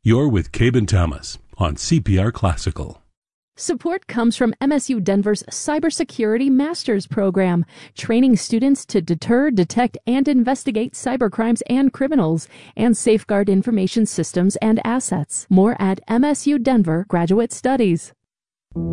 You're with Cabin Thomas on CPR Classical. Support comes from MSU Denver's Cybersecurity Master's Program, training students to deter, detect, and investigate cybercrimes and criminals, and safeguard information systems and assets. More at MSU Denver Graduate Studies.